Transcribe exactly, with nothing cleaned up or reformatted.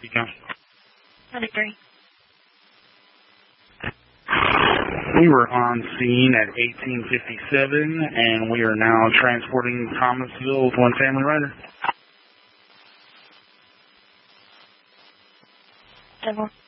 You go. twenty-three. We were on scene at eighteen fifty-seven, and we are now transporting Thomasville with one family rider. Double.